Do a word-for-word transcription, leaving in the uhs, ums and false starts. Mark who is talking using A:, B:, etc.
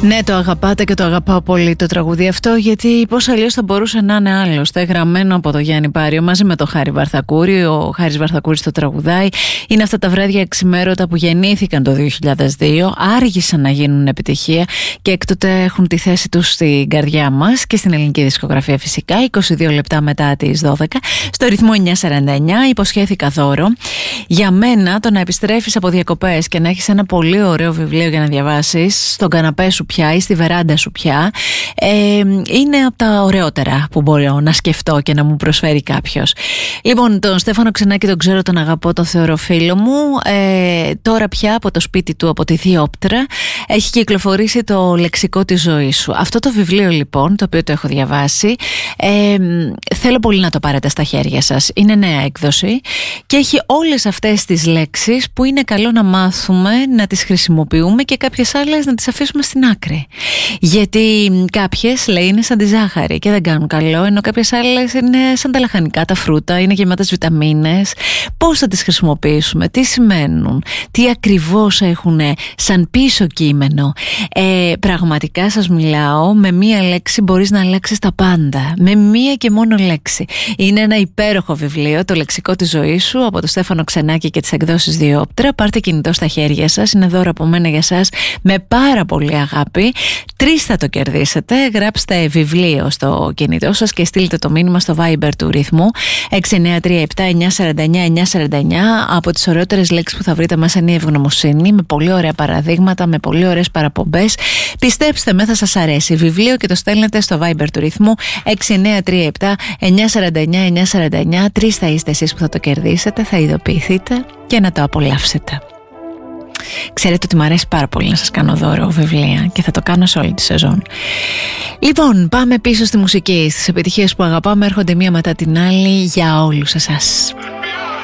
A: Ναι, το αγαπάτε και το αγαπάω πολύ το τραγούδι αυτό, γιατί πώς αλλιώς θα μπορούσε να είναι άλλωστε. Γραμμένο από το Γιάννη Πάριο μαζί με τον Χάρη Βαρθακούρη. Ο Χάρης Βαρθακούρης το τραγουδάει. Είναι αυτά τα βράδια εξημέρωτα που γεννήθηκαν το δύο χιλιάδες δύο, άργησαν να γίνουν επιτυχία και έκτοτε έχουν τη θέση τους στην καρδιά μας και στην ελληνική δισκογραφία φυσικά. είκοσι δύο λεπτά μετά τις δώδεκα, στο ρυθμό εννιακόσια σαράντα εννιά, υποσχέθηκα δώρο. Για μένα, το να επιστρέφεις από διακοπές και να έχεις ένα πολύ ωραίο βιβλίο για να διαβάσεις στον καναπέ σου πια ή στη βεράντα σου πια, ε, είναι από τα ωραιότερα που μπορώ να σκεφτώ και να μου προσφέρει κάποιος. Λοιπόν, τον Στέφανο Ξενάκη τον ξέρω, τον αγαπώ, τον θεωρώ φίλο μου. Ε, τώρα πια από το σπίτι του, από τη Διόπτρα, έχει κυκλοφορήσει το Λεξικό της Ζωής Σου. Αυτό το βιβλίο λοιπόν, το οποίο το έχω διαβάσει, ε, θέλω πολύ να το πάρετε στα χέρια σας. Είναι νέα έκδοση και έχει όλες αυτές τις λέξεις που είναι καλό να μάθουμε να τις χρησιμοποιούμε και κάποιες άλλες να τις αφήσουμε στην άκρη. Γιατί κάποιες, λέει, είναι σαν τη ζάχαρη και δεν κάνουν καλό, ενώ κάποιες άλλες είναι σαν τα λαχανικά, τα φρούτα, είναι γεμάτες βιταμίνες. Πώς θα τις χρησιμοποιήσουμε, τι σημαίνουν, τι ακριβώς έχουν σαν πίσω κείμενο. Ε, πραγματικά σας μιλάω, με μία λέξη μπορείς να αλλάξεις τα πάντα. Με μία και μόνο λέξη. Είναι ένα υπέροχο βιβλίο, το Λεξικό της Ζωής Σου, από τον Στέφανο Ξενάκη και τις εκδόσεις Διόπτρα. Πάρτε κινητό στα χέρια σας, είναι δώρο από μένα για σας με πάρα πολύ αγάπη. Τρεις θα το κερδίσετε. Γράψτε βιβλίο στο κινητό σας και στείλτε το μήνυμα στο Viber του ρυθμού έξι εννιά τρία επτά εννιά τέσσερα εννιά εννιά τέσσερα εννιά. Από τις ωραιότερες λέξεις που θα βρείτε μέσα είναι η ευγνωμοσύνη, με πολύ ωραία παραδείγματα, με πολύ ωραίες παραπομπές. Πιστέψτε με, θα σας αρέσει. Βιβλίο και το στέλνετε στο Viber του ρυθμού έξι εννιά τρία επτά εννιά τέσσερα εννιά εννιά τέσσερα εννιά. Τρεις θα είστε εσείς που θα το κερδίσετε, θα ειδοποιηθείτε και να το απολαύσετε. Ξέρετε ότι μου αρέσει πάρα πολύ να σας κάνω δώρο βιβλία και θα το κάνω σε όλη τη σεζόν. Λοιπόν, πάμε πίσω στη μουσική. Στις επιτυχίες που αγαπάμε έρχονται μία μετά την άλλη για όλους εσάς.